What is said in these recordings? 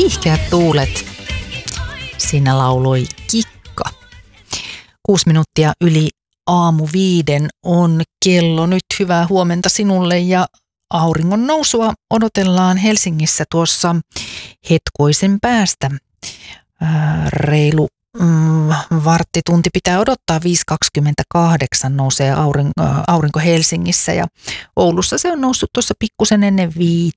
Kiihkeät tuulet. Siinä lauloi Kikka. 6 minuuttia yli 4:00 on kello nyt. Hyvää huomenta sinulle ja auringon nousua odotellaan Helsingissä tuossa hetkoisen päästä. Reilu varttitunti pitää odottaa, 5.28 nousee aurinko Helsingissä ja Oulussa se on noussut tuossa pikkusen ennen 5,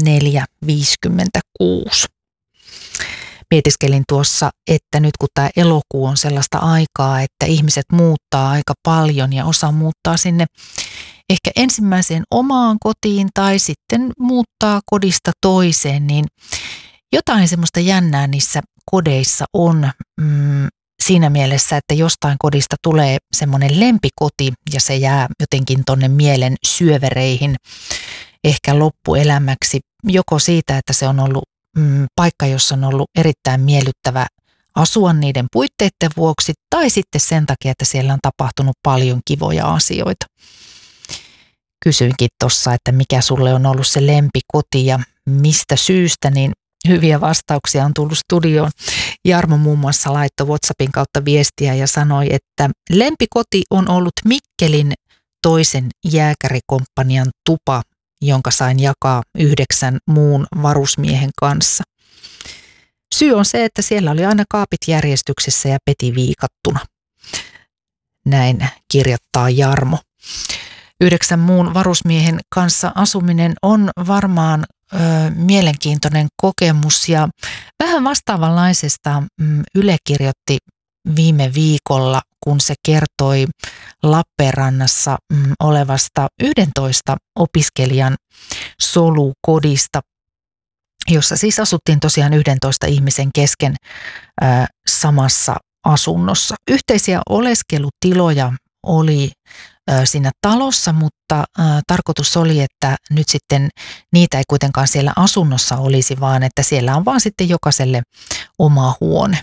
4.56. Mietiskelin tuossa, että nyt kun tämä elokuu on sellaista aikaa, että ihmiset muuttaa aika paljon ja osa muuttaa sinne ehkä ensimmäiseen omaan kotiin tai sitten muuttaa kodista toiseen, niin jotain semmoista jännää niissä kodeissa on siinä mielessä, että jostain kodista tulee semmoinen lempikoti ja se jää jotenkin tonne mielen syövereihin ehkä loppuelämäksi, joko siitä, että se on ollut paikka, jossa on ollut erittäin miellyttävä asua niiden puitteiden vuoksi tai sitten sen takia, että siellä on tapahtunut paljon kivoja asioita. Kysyinkin tuossa, että mikä sulle on ollut se lempikoti ja mistä syystä, niin hyviä vastauksia on tullut studioon. Jarmo muun muassa laittoi WhatsAppin kautta viestiä ja sanoi, että lempikoti on ollut Mikkelin toisen jääkärikomppanian tupa, jonka sain jakaa 9 muun varusmiehen kanssa. Syy on se, että siellä oli aina kaapit järjestyksessä ja peti viikattuna. Näin kirjoittaa Jarmo. 9 muun varusmiehen kanssa asuminen on varmaan mielenkiintoinen kokemus ja vähän vastaavanlaisesta Yle kirjoitti viime viikolla, kun se kertoi Lappeenrannassa olevasta 11 opiskelijan solukodista, jossa siis asuttiin tosiaan 11 ihmisen kesken samassa asunnossa. Yhteisiä oleskelutiloja oli siinä talossa, mutta tarkoitus oli, että nyt sitten niitä ei kuitenkaan siellä asunnossa olisi, vaan että siellä on vaan sitten jokaiselle oma huone.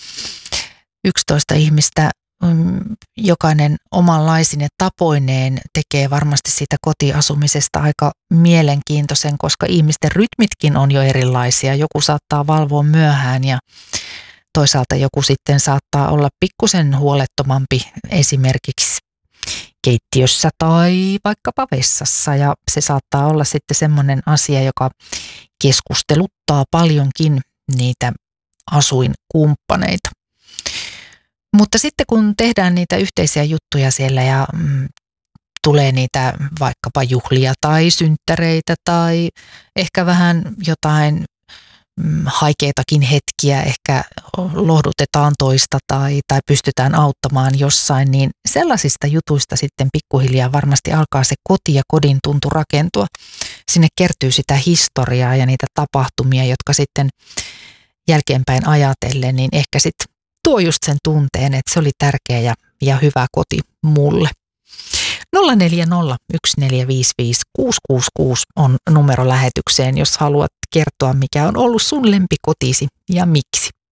11 ihmistä, jokainen omanlaisine tapoineen tekee varmasti siitä kotiasumisesta aika mielenkiintoisen, koska ihmisten rytmitkin on jo erilaisia. Joku saattaa valvoa myöhään ja toisaalta joku sitten saattaa olla pikkusen huolettomampi esimerkiksi keittiössä tai vaikkapa vessassa ja se saattaa olla sitten semmoinen asia, joka keskusteluttaa paljonkin niitä asuinkumppaneita. Mutta sitten kun tehdään niitä yhteisiä juttuja siellä ja tulee niitä vaikkapa juhlia tai synttäreitä tai ehkä vähän jotain haikeitakin hetkiä, ehkä lohdutetaan toista tai pystytään auttamaan jossain, niin sellaisista jutuista sitten pikkuhiljaa varmasti alkaa se koti ja kodin tuntu rakentua. Sinne kertyy sitä historiaa ja niitä tapahtumia, jotka sitten jälkeenpäin ajatellen, niin ehkä sitten tuo just sen tunteen, että se oli tärkeä ja hyvä koti mulle. 0401455666 on numero lähetykseen, jos haluat kertoa, mikä on ollut sun lempikotisi ja miksi.